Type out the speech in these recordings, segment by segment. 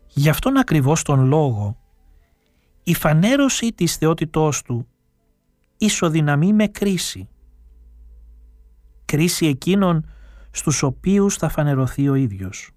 Γι' αυτόν ακριβώς τον λόγο η φανέρωση της θεότητός του ισοδυναμεί με κρίση. Κρίση εκείνων στους οποίους θα φανερωθεί ο ίδιος.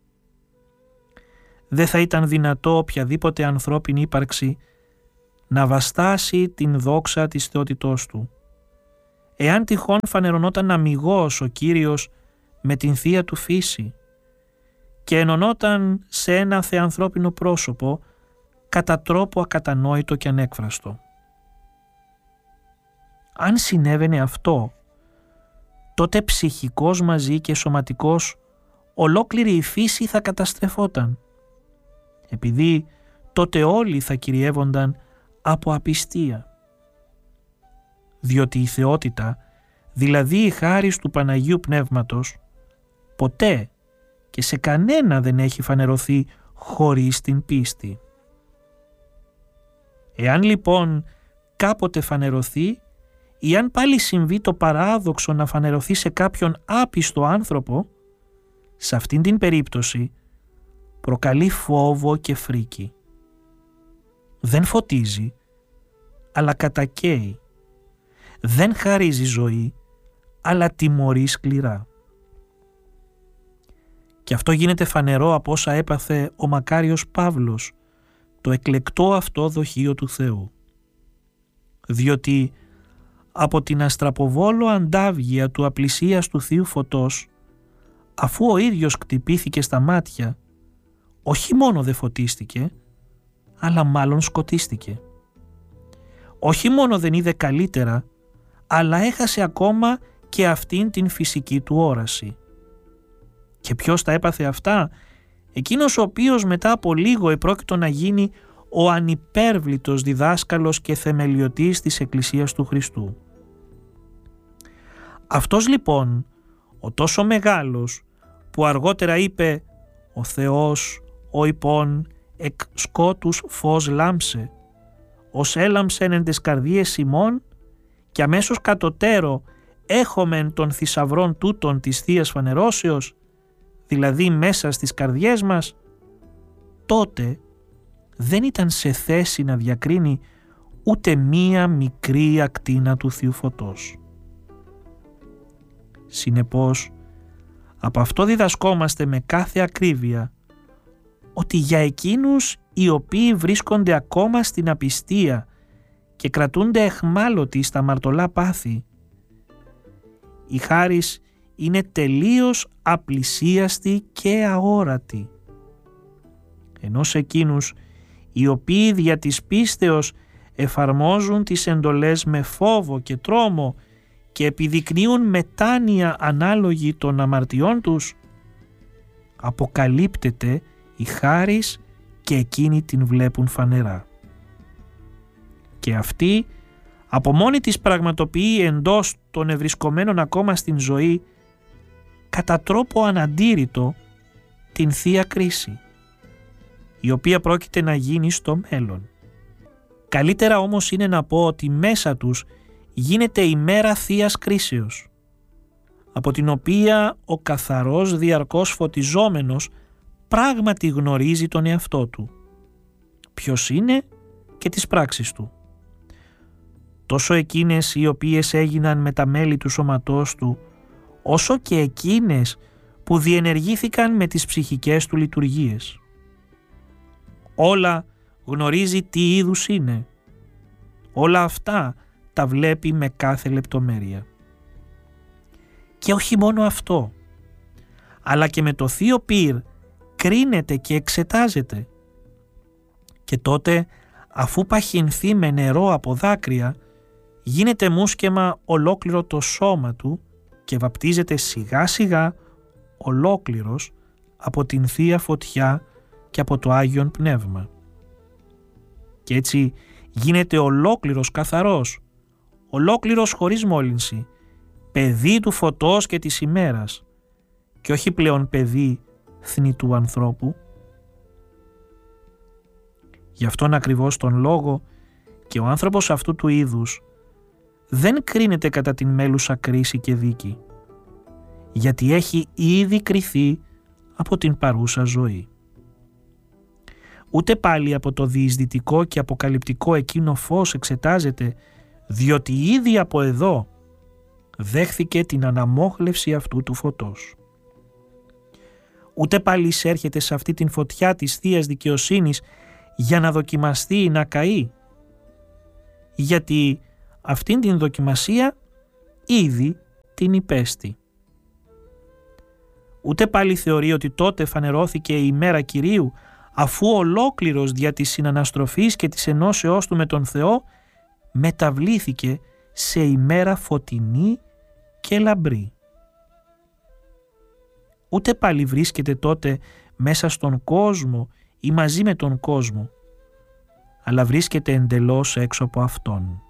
Δεν θα ήταν δυνατό οποιαδήποτε ανθρώπινη ύπαρξη να βαστάσει την δόξα της θεότητός του, εάν τυχόν φανερωνόταν αμιγώς ο Κύριος με την θεία του φύση και ενωνόταν σε ένα θεανθρώπινο πρόσωπο κατά τρόπο ακατανόητο και ανέκφραστο. Αν συνέβαινε αυτό, τότε ψυχικός μαζί και σωματικός ολόκληρη η φύση θα καταστρεφόταν, επειδή τότε όλοι θα κυριεύονταν από απιστία. Διότι η θεότητα, δηλαδή η χάρις του Παναγίου Πνεύματος, ποτέ και σε κανένα δεν έχει φανερωθεί χωρίς την πίστη. Εάν λοιπόν κάποτε φανερωθεί, ή αν πάλι συμβεί το παράδοξο να φανερωθεί σε κάποιον άπιστο άνθρωπο, σε αυτήν την περίπτωση προκαλεί φόβο και φρίκη. Δεν φωτίζει, αλλά κατακαίει. Δεν χαρίζει ζωή, αλλά τιμωρεί σκληρά. Και αυτό γίνεται φανερό από όσα έπαθε ο μακάριος Παύλος, το εκλεκτό αυτό δοχείο του Θεού. Διότι από την αστραποβόλο αντάβγεια του απλησίας του Θείου Φωτός, αφού ο ίδιος κτυπήθηκε στα μάτια, όχι μόνο δεν φωτίστηκε, αλλά μάλλον σκοτίστηκε. Όχι μόνο δεν είδε καλύτερα, αλλά έχασε ακόμα και αυτήν την φυσική του όραση. Και ποιος τα έπαθε αυτά? Εκείνος ο οποίος μετά από λίγο επρόκειτο να γίνει ο ανυπέρβλητος διδάσκαλος και θεμελιωτής της Εκκλησίας του Χριστού. Αυτός λοιπόν, ο τόσο μεγάλος, που αργότερα είπε «Ο Θεός, ο υπόν, εκ σκότους φως λάμψε, ως έλαμψεν εν τες καρδίες ημών, και αμέσως κατωτέρω έχομεν των θησαυρών τούτων της Θείας Φανερώσεως», δηλαδή μέσα στις καρδιές μας, τότε δεν ήταν σε θέση να διακρίνει ούτε μία μικρή ακτίνα του Θείου Φωτός. Συνεπώς, από αυτό διδασκόμαστε με κάθε ακρίβεια ότι για εκείνους οι οποίοι βρίσκονται ακόμα στην απιστία και κρατούνται εχμάλωτοι στα αμαρτωλά πάθη, η χάρις είναι τελείως απλησίαστη και αόρατη. Ενώ σε εκείνους οι οποίοι δια της πίστεως εφαρμόζουν τις εντολές με φόβο και τρόμο και επιδεικνύουν μετάνοια ανάλογη των αμαρτιών τους, αποκαλύπτεται η χάρις και εκείνοι την βλέπουν φανερά. Και αυτή από μόνη της πραγματοποιεί εντός των ευρισκομένων ακόμα στην ζωή κατά τρόπο αναντήρητο την Θεία Κρίση, η οποία πρόκειται να γίνει στο μέλλον. Καλύτερα όμως είναι να πω ότι μέσα τους γίνεται η μέρα Θείας Κρίσεως, από την οποία ο καθαρός διαρκώς φωτιζόμενος πράγματι γνωρίζει τον εαυτό του, ποιος είναι και τις πράξεις του. Τόσο εκείνες οι οποίες έγιναν με τα μέλη του σώματός του, όσο και εκείνες που διενεργήθηκαν με τις ψυχικές του λειτουργίες. Όλα γνωρίζει τι είδους είναι. Όλα αυτά τα βλέπει με κάθε λεπτομέρεια. Και όχι μόνο αυτό, αλλά και με το Θείο Πυρ κρίνεται και εξετάζεται. Και τότε, αφού παχυνθεί με νερό από δάκρυα, γίνεται μουσκεμα ολόκληρο το σώμα του και βαπτίζεται σιγά σιγά ολόκληρος από την Θεία Φωτιά και από το Άγιον Πνεύμα. Και έτσι γίνεται ολόκληρος καθαρός, ολόκληρος χωρίς μόλυνση, παιδί του φωτός και της ημέρας και όχι πλέον παιδί θνητού ανθρώπου. Γι' αυτόν ακριβώς τον λόγο και ο άνθρωπος αυτού του είδους δεν κρίνεται κατά την μέλουσα κρίση και δίκη, γιατί έχει ήδη κριθεί από την παρούσα ζωή. ούτε πάλι από το διεισδυτικό και αποκαλυπτικό εκείνο φως εξετάζεται, διότι ήδη από εδώ δέχθηκε την αναμόχλευση αυτού του φωτός. Ούτε πάλι εισέρχεται σε αυτή την φωτιά της Θείας Δικαιοσύνης για να δοκιμαστεί ή να καεί, γιατί αυτήν την δοκιμασία ήδη την υπέστη. Ούτε πάλι θεωρεί ότι τότε φανερώθηκε η ημέρα Κυρίου, αφού ολόκληρος δια της συναναστροφής και της ενώσεώς του με τον Θεό μεταβλήθηκε σε ημέρα φωτεινή και λαμπρή. Ούτε πάλι βρίσκεται τότε μέσα στον κόσμο ή μαζί με τον κόσμο, αλλά βρίσκεται εντελώς έξω από αυτόν.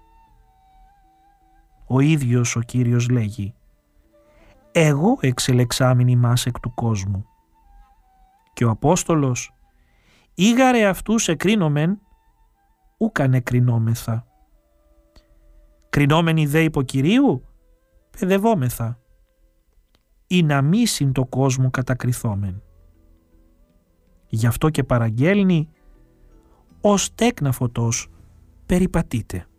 Ο ίδιος ο Κύριος λέγει «Εγώ εξελεξάμην ημάς εκ του κόσμου». Και ο Απόστολος «Ήγαρε αυτούς εκρίνομεν, ούκαν εκρινόμεθα. Κρινόμενοι δε υπό Κυρίου, παιδευόμεθα. Ή να μη συν το κόσμο κατακριθόμεν». Γι' αυτό και παραγγέλνει «ως τέκνα φωτός περιπατείτε».